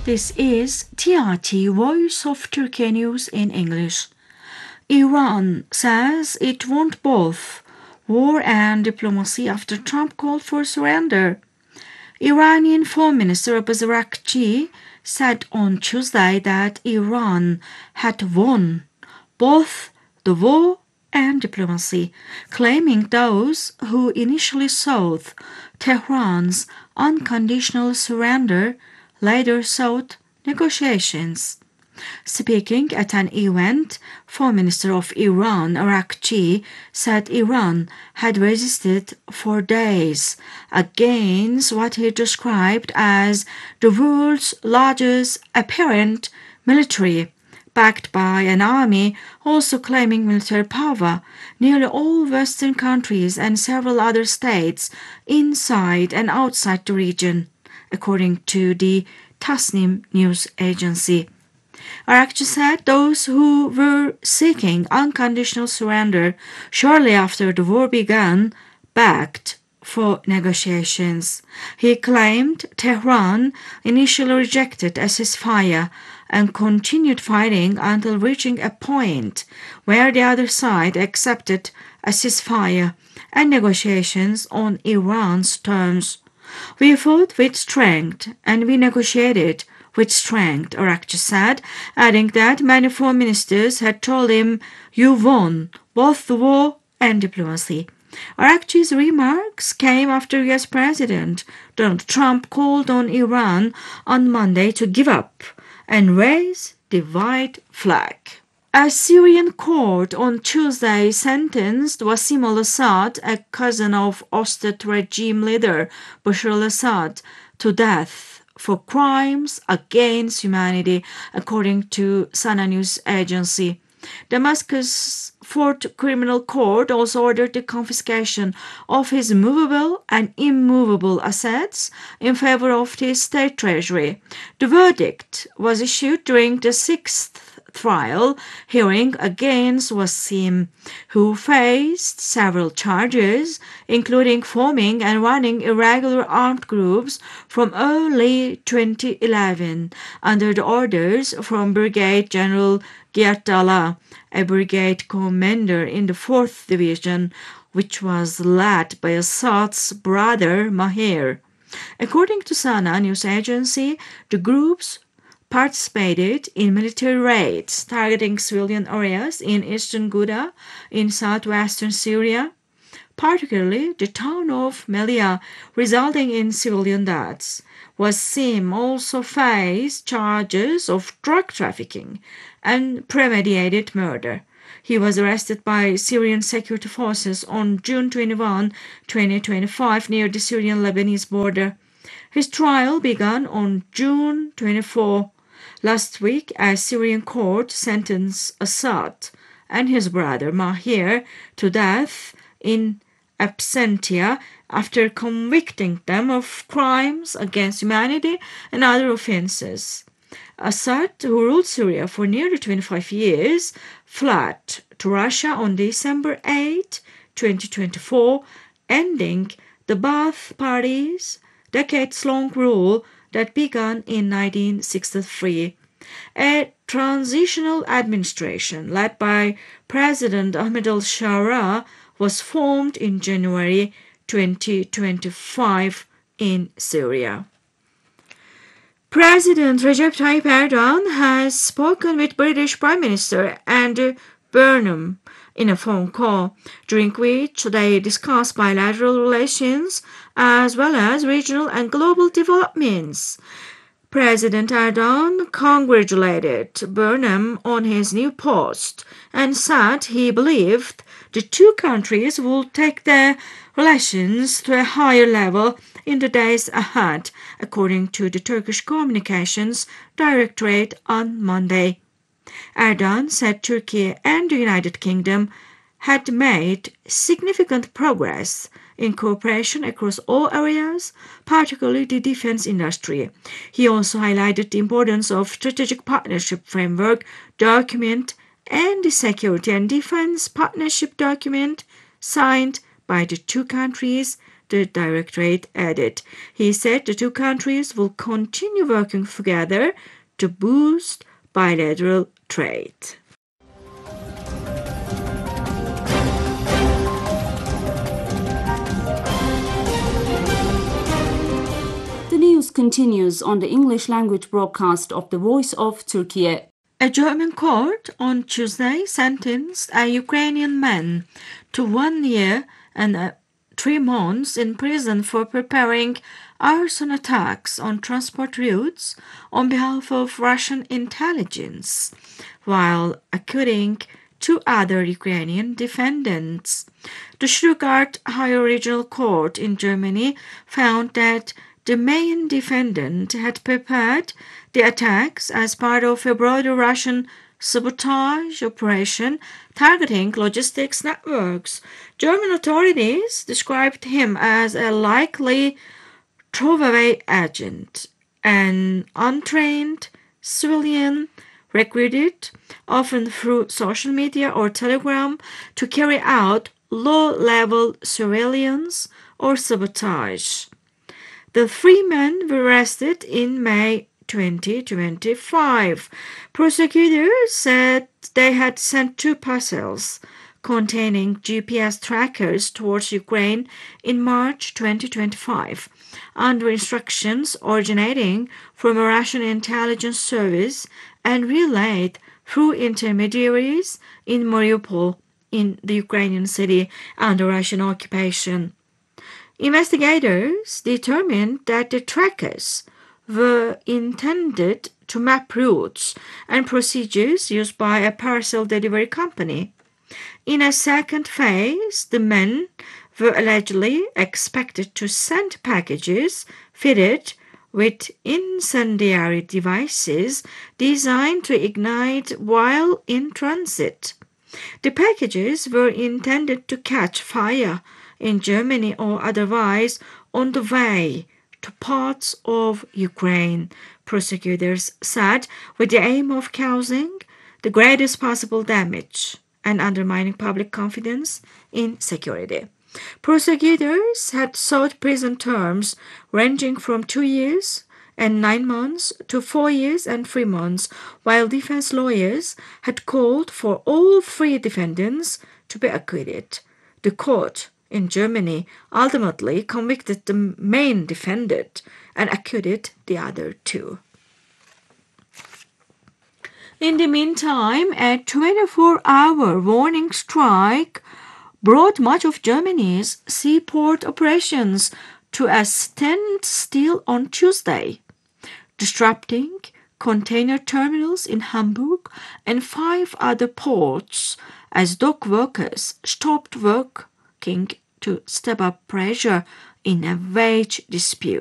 This is TRT Voice of Turkey News in English. Iran says it won't both war and diplomacy after Trump called for surrender. Iranian Foreign Minister Abbas Araghchi said on Tuesday that Iran had won both the war and diplomacy, claiming those who initially sought Tehran's unconditional surrender later sought negotiations. Speaking at an event, Foreign Minister of Iran Araghchi said Iran had resisted for days against what he described as the world's largest apparent military, backed by an army also claiming military power. Nearly all Western countries and several other states inside and outside the region, according to the Tasnim news agency. Araghchi said those who were seeking unconditional surrender shortly after the war began begged for negotiations. He claimed Tehran initially rejected a ceasefire and continued fighting until reaching a point where the other side accepted a ceasefire and negotiations on Iran's terms. We fought with strength and we negotiated with strength, Araghchi said, adding that many foreign ministers had told him, "You won both the war and diplomacy." Araghchi's remarks came after US President Donald Trump called on Iran on Monday to give up and raise the white flag. A Syrian court on Tuesday sentenced Wassim al-Assad, a cousin of ousted regime leader Bashar al-Assad, to death for crimes against humanity, according to Sana news agency. Damascus' Fourth Criminal Court also ordered the confiscation of his movable and immovable assets in favor of the state treasury. The verdict was issued during the sixth trial hearing against Wassim, who faced several charges, including forming and running irregular armed groups from early 2011 under the orders from Brigadier General Ghiat, a brigade commander in the 4th Division, which was led by Assad's brother Maher. According to Sana news agency, the groups participated in military raids targeting civilian areas in eastern Ghouta in southwestern Syria, particularly the town of Melia, resulting in civilian deaths. Wassim also faced charges of drug trafficking and premeditated murder. He was arrested by Syrian security forces on June 21, 2025, near the Syrian-Lebanese border. His trial began on June 24. Last week, a Syrian court sentenced Assad and his brother Maher to death in absentia after convicting them of crimes against humanity and other offenses. Assad, who ruled Syria for nearly 25 years, fled to Russia on December 8, 2024, ending the Ba'ath Party's decades-long rule that began in 1963. A transitional administration led by President Ahmed al-Shara was formed in January 2025 in Syria. President Recep Tayyip Erdogan has spoken with British Prime Minister Andy Burnham in a phone call, during which they discussed bilateral relations as well as regional and global developments. President Erdogan congratulated Burnham on his new post and said he believed the two countries would take their relations to a higher level in the days ahead, according to the Turkish Communications Directorate on Monday. Erdogan said Turkey and the United Kingdom had made significant progress in cooperation across all areas, particularly the defense industry. He also highlighted the importance of strategic partnership framework document and the security and defense partnership document signed by the two countries the directorate added. He said the two countries will continue working together to boost bilateral trade. The news continues on the English language broadcast of the Voice of Turkey. A German court on Tuesday sentenced a Ukrainian man to 1 year and 3 months in prison for preparing arson attacks on transport routes on behalf of Russian intelligence, while accusing 2 other Ukrainian defendants. The Stuttgart Higher Regional Court in Germany found that the main defendant had prepared the attacks as part of a broader Russian sabotage operation targeting logistics networks. German authorities described him as a likely throwaway agent, an untrained civilian recruited, often through social media or Telegram, to carry out low-level surveillance or sabotage. The 3 men were arrested in May 2025. Prosecutors said they had sent 2 parcels containing GPS trackers towards Ukraine in March 2025, under instructions originating from a Russian intelligence service and relayed through intermediaries in Mariupol, in the Ukrainian city under Russian occupation. Investigators determined that the trackers were intended to map routes and procedures used by a parcel delivery company. In a second phase, the men were allegedly expected to send packages fitted with incendiary devices designed to ignite while in transit. The packages were intended to catch fire in Germany or otherwise on the way to parts of Ukraine, prosecutors said, with the aim of causing the greatest possible damage and undermining public confidence in security. Prosecutors had sought prison terms ranging from 2 years and 9 months to 4 years and 3 months, while defense lawyers had called for all 3 defendants to be acquitted. The court in Germany ultimately convicted the main defendant and acquitted the other 2. In the meantime, a 24-hour warning strike brought much of Germany's seaport operations to a standstill on Tuesday, disrupting container terminals in Hamburg and 5 other ports as dock workers stopped working to step up pressure in a wage dispute.